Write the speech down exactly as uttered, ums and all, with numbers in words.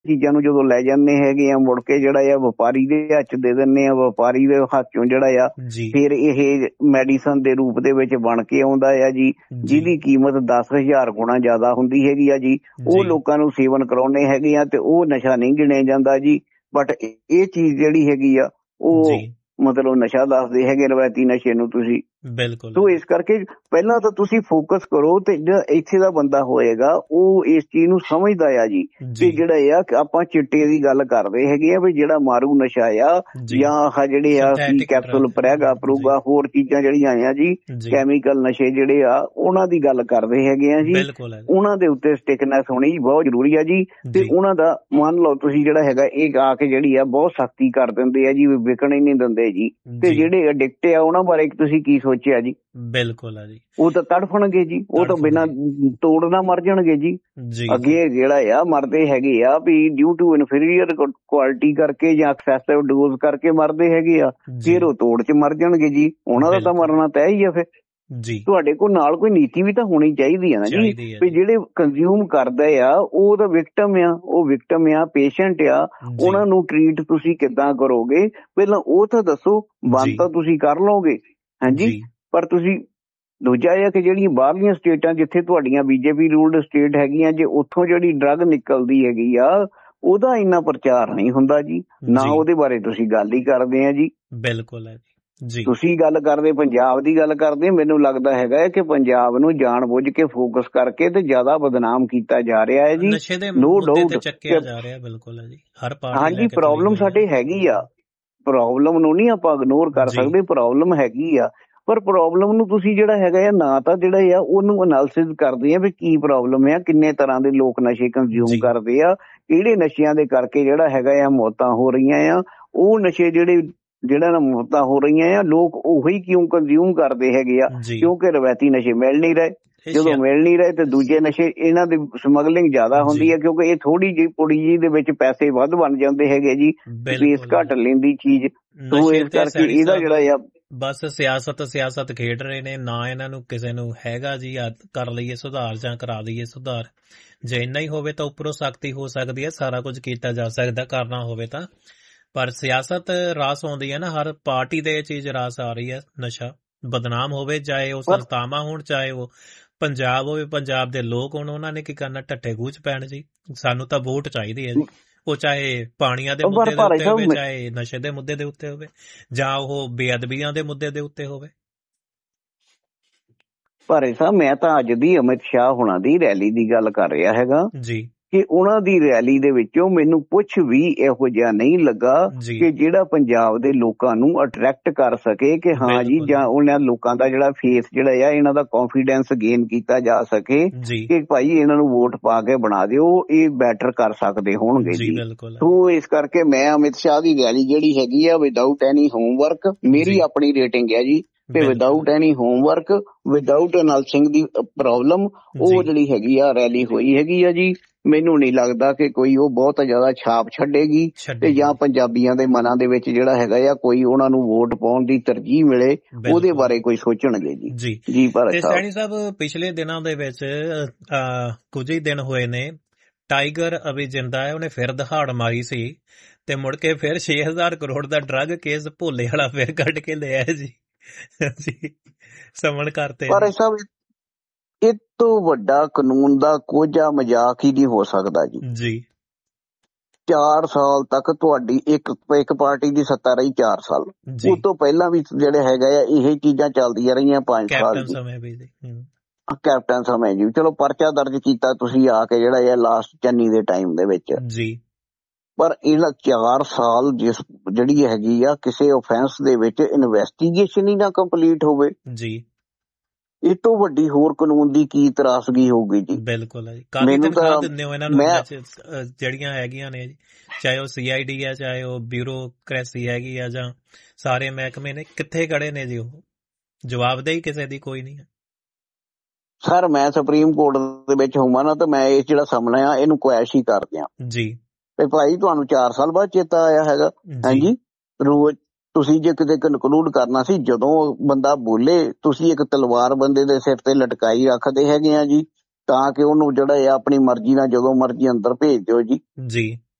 ਚੀਜ਼ਾਂ ਨੂੰ ਜਦੋਂ ਲੈ ਜਾਂਦੇ ਹੈਗੇ ਆ ਮੁੜ ਕੇ ਜਿਹੜਾ ਆ ਵਪਾਰੀ ਦੇ ਹੱਥ 'ਚ ਦੇ ਦਿੰਦੇ ਆ, ਵਪਾਰੀ ਦੇ ਹੱਥ 'ਚੋਂ ਜਿਹੜਾ ਆ ਫਿਰ ਇਹ ਮੈਡੀਸਨ ਦੇ ਰੂਪ ਦੇ ਵਿੱਚ ਬਣ ਕੇ ਆਉਂਦਾ ਆ ਜੀ, ਜਿਹਦੀ ਕੀਮਤ ਦਸ ਹਜ਼ਾਰ ਗੁਣਾ ਜ਼ਿਆਦਾ ਹੁੰਦੀ ਹੈਗੀ ਆ ਜੀ। ਉਹ ਲੋਕਾਂ ਨੂੰ ਸੇਵਨ ਕਰਾਉਂਦੇ ਹੈਗੇ ਆ ਤੇ ਉਹ ਨਸ਼ਾ ਨਹੀਂ ਗਿਣਿਆ ਜਾਂਦਾ ਜੀ। ਬਟ ਇਹ ਚੀਜ਼ ਜਿਹੜੀ ਹੈਗੀ ਆ ਉਹ ਮਤਲਬ ਨਸ਼ਾ ਦੱਸਦੇ ਹੈਗੇ ਰਵਾਇਤੀ ਨਸ਼ੇ ਨੂੰ ਤੁਸੀਂ। ਬਿਲਕੁਲ। ਸੋ ਇਸ ਕਰਕੇ ਪਹਿਲਾਂ ਤਾਂ ਤੁਸੀਂ ਫੋਕਸ ਕਰੋ ਤੇ ਜਿਹੜਾ ਇੱਥੇ ਦਾ ਬੰਦਾ ਹੋਏਗਾ ਉਹ ਇਸ ਚੀਜ਼ ਨੂੰ ਸਮਝਦਾ ਆ ਜੀ ਕਿ ਜਿਹੜਾ ਆ ਆਪਾਂ ਚਿੱਟੇ ਦੀ ਗੱਲ ਕਰਦੇ ਹੈਗੇ ਆ ਵੀ ਜਿਹੜਾ ਮਾਰੂ ਨਸ਼ਾ ਆ ਜਾਂ ਆਹ ਜਿਹੜੇ ਆ ਕੀ ਕੈਪਸੂਲ ਪ੍ਰੈਗਾ ਪ੍ਰੂਗਾ ਹੋਰ ਚੀਜ਼ਾਂ ਜਿਹੜੀਆਂ ਆ ਜੀ ਕੈਮੀਕਲ ਨਸ਼ੇ ਜਿਹੜੇ ਆ ਉਹਨਾਂ ਦੀ ਗੱਲ ਕਰਦੇ ਹੈਗੇ ਆ ਜੀ। ਉਹਨਾਂ ਦੇ ਉੱਤੇ ਸਟਿਕਨੈਸ ਹੋਣੀ ਬਹੁਤ ਜ਼ਰੂਰੀ ਆ ਜੀ। ਤੇ ਉਹਨਾਂ ਦਾ ਮੰਨ ਲਓ ਤੁਸੀਂ ਜਿਹੜਾ ਹੈਗਾ ਇਹ ਆ ਕੇ ਜਿਹੜੀ ਆ ਬਹੁਤ ਸਖਤੀ ਕਰ ਦਿੰਦੇ ਆ ਜੀ, ਵਿਕਣ ਹੀ ਨਹੀਂ ਦਿੰਦੇ ਜੀ। ਤੇ ਜਿਹੜੇ ਅਡਿਕਟ ਆ ਉਹਨਾਂ ਬਾਰੇ ਤੁਸੀਂ ਕੀ ਸੋਚਿਆ ਜੀ? ਬਿਲਕੁਲ ਆ ਜੀ, ਉਹ ਤਾਂ ਤੜਫਣਗੇ ਜੀ, ਉਹ ਤਾਂ ਬਿਨਾਂ ਤੋੜ ਨਾ ਮਰ ਜਾਣਗੇ ਜੀ। ਅੱਗੇ ਜਿਹੜਾ ਆ ਮਰਦੇ ਹੈਗੇ ਆ ਵੀ ਡਿਊ ਟੂ ਇਨਫੀਰੀਅਰ ਕੁਆਲਿਟੀ ਕਰਕੇ ਜਾਂ ਐਕਸੈਸਿਵ ਡੋਜ਼ ਕਰਕੇ ਮਰਦੇ ਹੈਗੇ ਆ, ਫਿਰ ਉਹ ਤੋੜ ਚ ਮਰ ਜਾਣਗੇ ਜੀ। ਉਹਨਾਂ ਦਾ ਤਾਂ ਮਰਨਾ ਤੈਅ ਹੀ ਆ। ਫਿਰ ਤੁਹਾਡੇ ਕੋਲ ਨਾਲ ਕੋਈ ਨੀਤੀ ਵੀ ਤਾਂ ਹੋਣੀ ਚਾਹੀਦੀ ਆ ਨਾ ਜੀ ਵੀ ਜਿਹੜੇ ਕੰਜ਼ਿਊਮ ਕਰਦਾ ਆ ਉਹ ਤਾਂ ਵਿਕਟਮ ਆ, ਉਹ ਵਿਕਟਮ ਆ, ਪੇਸ਼ੈਂਟ ਆ, ਉਹਨਾਂ ਨੂੰ ਟਰੀਟ ਤੁਸੀਂ ਕਿੱਦਾਂ ਕਰੋਗੇ ਪਹਿਲਾਂ ਉਹ ਤਾਂ ਦੱਸੋ। ਬੰਦ ਤਾਂ ਤੁਸੀਂ ਕਰ ਲਓਗੇ ਹਾਂਜੀ, ਪਰ ਤੁਸੀਂ ਦੂਜਾ ਇਹ ਕਿ ਜਿਹੜੀਆਂ ਬਾਹਰਲੀਆਂ ਸਟੇਟਾਂ ਜਿੱਥੇ ਤੁਹਾਡੀਆਂ ਬੀਜੇਪੀ ਰੂਲਡ ਸਟੇਟ ਹੈਗੀਆਂ, ਜੇ ਉੱਥੋਂ ਜਿਹੜੀ ਡਰੱਗ ਨਿਕਲਦੀ ਹੈਗੀ ਆ ਉਹਦਾ ਇੰਨਾ ਪ੍ਰਚਾਰ ਨਹੀਂ ਹੁੰਦਾ ਜੀ, ਨਾ ਉਹਦੇ ਬਾਰੇ ਤੁਸੀਂ ਗੱਲ ਹੀ ਕਰਦੇ ਆ ਜੀ। ਬਿਲਕੁਲ ਹੈ ਜੀ। ਤੁਸੀਂ ਗੱਲ ਕਰਦੇ ਪੰਜਾਬ ਦੀ ਗੱਲ ਕਰਦੇ, ਮੈਨੂੰ ਲੱਗਦਾ ਹੈਗਾ ਕਿ ਪੰਜਾਬ ਨੂੰ ਜਾਣ ਬੁੱਝ ਕੇ ਫੋਕਸ ਕਰਕੇ ਤੇ ਜ਼ਿਆਦਾ ਬਦਨਾਮ ਕੀਤਾ ਜਾ ਰਿਹਾ ਹੈ ਜੀ। ਨੋ ਡਾਊਟ ਚੱਕਿਆ ਜਾ ਰਿਹਾ। ਬਿਲਕੁਲ ਹੈ ਜੀ। ਹਰ ਪਾਰਟੀ ਹਾਂਜੀ ਪ੍ਰੋਬਲਮ ਸਾਡੇ ਹੈਗੀ ਆ, ਪ੍ਰੋਬਲਮ ਨੂੰ ਨਹੀਂ ਆਪਾਂ ਇਗਨੋਰ ਕਰ ਸਕਦੇ, ਪ੍ਰੋਬਲਮ ਹੈਗੀ ਆ। ਪਰ ਪ੍ਰੋਬਲਮ ਨੂੰ ਤੁਸੀਂ ਜਿਹੜਾ ਹੈਗਾ ਆ ਨਾ ਤਾਂ ਜਿਹੜਾ ਆ ਉਹਨੂੰ ਅਨਾਲਿਸਿਸ ਕਰਦੇ ਆ ਵੀ ਕੀ ਪ੍ਰੋਬਲਮ ਆ, ਕਿੰਨੇ ਤਰ੍ਹਾਂ ਦੇ ਲੋਕ ਨਸ਼ੇ ਕੰਜ਼ਿਊਮ ਕਰਦੇ ਆ, ਕਿਹੜੇ ਨਸ਼ਿਆਂ ਦੇ ਕਰਕੇ ਜਿਹੜਾ ਹੈਗਾ ਆ ਮੌਤਾਂ ਹੋ ਰਹੀਆਂ ਆ। ਉਹ ਨਸ਼ੇ ਜਿਹੜੇ ਜਿਹੜਾ ਨਾ ਮੌਤਾਂ ਹੋ ਰਹੀਆਂ ਆ ਲੋਕ ਉਹੀ ਕਿਉਂ ਕੰਜ਼ਿਊਮ ਕਰਦੇ ਹੈਗੇ ਆ? ਕਿਉਂਕਿ ਰਵਾਇਤੀ ਨਸ਼ੇ ਮਿਲ ਨਹੀਂ ਰਹੇ। ਜਦੋਂ ਮਿਲ ਨਹੀਂ ਰਹੇ ਤੇ ਦੂਜੇ ਨਸ਼ੇ ਇਹਨਾਂ ਦੀ ਸਮਗਲਿੰਗ ਜ਼ਿਆਦਾ ਹੁੰਦੀ ਹੈ ਕਿਉਂਕਿ ਇਹ ਥੋੜੀ ਜਿਹੀ ਪੁੜੀ ਜੀ ਦੇ ਵਿੱਚ ਪੈਸੇ ਵੱਧ ਬਣ ਜਾਂਦੇ ਹੈਗੇ ਜੀ, ਫੀਸ ਘੱਟ ਲੈਂਦੀ ਚੀਜ਼। ਸੋ ਇਸ ਕਰਕੇ ਇਹਦਾ ਜਿਹੜਾ ਆ ਬਸ ਸਿਆਸਤ ਸਿਆਸਤ ਖੇਡ ਰਹੇ ਨੇ, ਨਾ ਇਹਨਾਂ ਨੂੰ ਕਿਸੇ ਨੂੰ ਹੈਗਾ ਜੀ ਕਰ ਲਈਏ ਸੁਧਾਰ ਜਾਂ ਕਰਾ ਦਈਏ ਸੁਧਾਰ। ਜੇ ਇੰਨਾ ਹੀ ਹੋਵੇ ਤਾਂ ਉੱਪਰੋਂ ਸਖਤੀ ਹੋ ਸਕਦੀ ਹੈ, ਸਾਰਾ ਕੁਝ ਕੀਤਾ ਜਾ ਸਕਦਾ ਕਰਨਾ ਹੋਵੇ ਤਾਂ। ਪਰ ਸਿਆਸਤ ਰਾਸ ਆਉਂਦੀ ਹੈ ਨਾ, ਹਰ ਪਾਰਟੀ ਦੇ ਇਹ ਚੀਜ਼ ਰਾਸ ਆ ਰਹੀ ਹੈ। ਨਸ਼ਾ ਬਦਨਾਮ ਹੋਵੇ, ਚਾਹੇ ਉਹ ਸੰਸਥਾਵਾਂ ਹੋਣ, ਚਾਹੇ ਉਹ ਪੰਜਾਬ ਹੋਵੇ, ਪੰਜਾਬ ਦੇ ਲੋਕ ਹੋਣ, ਉਹਨਾਂ ਨੇ ਕੀ ਕਰਨਾ? ਢੱਠੇ ਗੂਚ ਪੈਣ ਜੀ। ਸਾਨੂੰ ਤਾਂ ਵੋਟ ਚਾਹੀਦੀ ਹੈ ਜੀ, ਉਹ ਚਾਹੇ ਪਾਣੀਆਂ ਦੇ ਮੁੱਦੇ ਦੇ ਉੱਤੇ ਹੋਵੇ, ਚਾਹੇ ਨਸ਼ੇ ਦੇ ਮੁੱਦੇ ਦੇ ਉੱਤੇ ਹੋਵੇ, ਜਾਂ ਉਹ ਬੇਅਦਬੀਆਂ ਦੇ ਮੁੱਦੇ ਦੇ ਉੱਤੇ ਹੋਵੇ। ਭਾਰੇ ਸਾਹਿਬ ਮੈਂ ਤਾਂ ਅੱਜ ਦੀ ਅਮਿਤ ਸ਼ਾਹ ਹੋਣਾ ਦੀ ਰੈਲੀ ਦੀ ਗੱਲ ਕਰ ਰਿਹਾ ਹੈਗਾ ਜੀ ਕਿ ਉਹਨਾਂ ਦੀ ਰੈਲੀ ਦੇ ਵਿੱਚੋਂ ਮੈਨੂੰ ਕੁਛ ਵੀ ਇਹੋ ਜਿਹਾ ਨਹੀਂ ਲੱਗਾ ਕਿ ਜਿਹੜਾ ਪੰਜਾਬ ਦੇ ਲੋਕਾਂ ਨੂੰ ਅਟਰੈਕਟ ਕਰ ਸਕੇ ਕਿ ਹਾਂ ਜੀ, ਜਾਂ ਉਹਨਾਂ ਲੋਕਾਂ ਦਾ ਜਿਹੜਾ ਫੇਸ ਜਿਹੜਾ ਆ ਇਹਨਾਂ ਦਾ ਕੌਨਫੀਡੈਂਸ ਗੇਨ ਕੀਤਾ ਜਾ ਸਕੇ ਕਿ ਭਾਈ ਇਹਨਾਂ ਨੂੰ ਵੋਟ ਪਾ ਕੇ ਬਣਾ ਦਿਓ, ਇਹ ਬੈਟਰ ਕਰ ਸਕਦੇ ਹੋਣਗੇ ਜੀ। ਸੋ ਇਸ ਕਰਕੇ ਮੈਂ ਅਮਿਤ ਸ਼ਾਹ ਦੀ ਰੈਲੀ ਜਿਹੜੀ ਹੈਗੀ ਆ ਵਿਦਆਊਟ ਐਨੀ ਹੋਮਵਰਕ, ਮੇਰੀ ਆਪਣੀ ਰੇਟਿੰਗ ਹੈ ਜੀ, ਤੇ ਵਿਦਆਊਟ ਐਨੀ ਹੋਮਵਰਕ, ਵਿਦਆਊਟ ਅਨਾਲਿਸਿੰਗ ਦੀ ਪ੍ਰੋਬਲਮ, ਉਹ ਜਿਹੜੀ ਹੈਗੀ ਆ ਰੈਲੀ ਹੋਈ ਹੈਗੀ ਆ ਜੀ। ਮੈਨੂੰ ਨਹੀਂ ਲੱਗਦਾ ਕਿ ਕੋਈ ਉਹ ਬਹੁਤ ਜ਼ਿਆਦਾ ਛਾਪ ਛੱਡੇਗੀ ਤੇ ਜਾਂ ਪੰਜਾਬੀਆਂ ਦੇ ਮਨਾਂ ਦੇ ਵਿੱਚ ਜਿਹੜਾ ਹੈਗਾ ਆ ਕੋਈ ਉਹਨਾਂ ਨੂੰ ਵੋਟ ਪਾਉਣ ਦੀ ਤਰਜੀਹ ਮਿਲੇ, ਉਹਦੇ ਬਾਰੇ ਕੋਈ ਸੋਚਣਗੇ ਜੀ। ਜੀ ਜੀ ਪਰ ਸੈਣੀ ਸਾਹਿਬ ਪਿਛਲੇ ਦਿਨਾਂ ਦੇ ਵਿੱਚ ਕੁਝ ਹੀ ਦਿਨ ਹੋਏ ਨੇ, ਟਾਈਗਰ ਅਭੀ ਜਿੰਦਾ ਹੈ, ਉਹਨੇ ਫਿਰ ਦਹਾੜ ਮਾਰੀ ਸੀ ਤੇ ਮੁੜ ਕੇ ਫਿਰ ਛੇ ਹਜ਼ਾਰ ਕਰੋੜ ਦਾ ਡਰੱਗ ਕੇਸ ਭੋਲੇ ਵਾਲਾ ਫਿਰ ਕੱਢ ਕੇ ਲਿਆ ਜੀ ਸਮਣ ਕਰਤੇ। ਪਰ ਸਾਹਿਬ ਇਹ ਤੋਂ ਵੱਡਾ ਕਾਨੂੰਨ ਦਾ ਕੋਝਾ ਮਜ਼ਾਕ ਹੀ ਨਹੀਂ ਹੋ ਸਕਦਾ ਜੀ। ਜੀ ਚਾਰ ਸਾਲ ਤੱਕ ਤੁਹਾਡੀ ਇੱਕ ਇੱਕ ਪਾਰਟੀ ਦੀ ਸੱਤਾ ਰਹੀ, ਚਾਰ ਸਾਲ ਉਸ ਤੋਂ ਪਹਿਲਾਂ ਵੀ ਜਿਹੜੇ ਹੈਗਾ ਆ ਇਹ ਚੀਜ਼ਾਂ ਚੱਲਦੀਆਂ ਰਹੀਆਂ ਪੰਜ ਸਾਲ ਕੈਪਟਨ ਸਮੇਂ ਜੀ। ਚਲੋ ਪਰਚਾ ਦਰਜ ਕੀਤਾ ਤੁਸੀਂ ਆ ਕੇ ਜਿਹੜਾ ਆ ਲਾਸਟ ਚੰਨੀ ਦੇ ਟਾਈਮ ਦੇ ਵਿੱਚ ਜੀ, ਪਰ ਇਹਨਾਂ ਚਾਰ ਸਾਲ ਜਿਸ ਜਿਹੜੀ ਹੈਗੀ ਆ ਕਿਸੇ ਓਫੈਂਸ ਦੇ ਵਿੱਚ ਇਨਵੈਸਟੀਗੇਸ਼ਨ ਹੀ ਨਾ ਕੰਪਲੀਟ ਹੋਵੇ ਜੀ, ਇਹ ਤੋਂ ਵੱਡੀ ਹੋਰ ਕਾਨੂੰਨ ਦੀ ਕੀ ਤਰਾਸਗੀ ਹੋਊਗੀ ਜੀ। ਬਿਲਕੁਲ ਹੈ ਜੀ। ਕਾਫੀ ਤਨਖਾਹ ਦਿੰਦੇ ਹੋ ਇਹਨਾਂ ਨੂੰ ਜਿਹੜੀਆਂ ਹੈਗੀਆਂ ਨੇ ਜੀ, ਚਾਹੇ ਉਹ ਸੀ ਆਈ ਡੀ ਹੈ, ਚਾਹੇ ਉਹ ਬਿਊਰੋਕ੍ਰੇਸੀ ਹੈਗੀ ਆ, ਜਾਂ ਸਾਰੇ ਮਹਿਕਮੇ ਨੇ, ਕਿੱਥੇ ਖੜੇ ਨੇ ਜੀ? ਉਹ ਜਵਾਬਦੇਹੀ ਕਿਸੇ ਦੀ ਕੋਈ ਨਹੀਂ ਹੈ। ਸਰ ਮੈਂ ਸੁਪਰੀਮ ਕੋਰਟ ਦੇ ਵਿੱਚ ਹੋਵਾਂ ਨਾ ਤਾਂ ਮੈਂ ਇਹ ਜਿਹੜਾ ਸਾਹਮਣੇ ਆ ਇਹਨੂੰ ਕੁਐਸ਼ ਹੀ ਕਰ ਦਿਆਂ ਜੀ। ਤੇ ਭਾਈ ਤੁਹਾਨੂੰ ਚਾਰ ਸਾਲ ਬਾਅਦ ਚੇਤਾ ਆਇਆ ਹੈਗਾ? ਹਾਂਜੀ, ਰੋਜ਼ ਤੁਸੀਂ ਜੇ ਕਿਤੇ ਕਨਕਲੂਡ ਕਰਨਾ ਸੀ, ਜਦੋਂ ਬੰਦਾ ਬੋਲੇ ਤੁਸੀਂ ਇੱਕ ਤਲਵਾਰ ਬੰਦੇ ਦੇ ਸਿਰ ਤੇ ਲਟਕਾਈ ਰੱਖਦੇ ਹੈਗੇ ਆ ਜੀ, ਤਾਂ ਕਿ ਉਹਨੂੰ ਜਿਹੜਾ ਆ ਆਪਣੀ ਮਰਜ਼ੀ ਨਾਲ ਜਦੋਂ ਮਰਜ਼ੀ ਅੰਦਰ ਭੇਜ ਦਿਓ ਜੀ। ਜੀ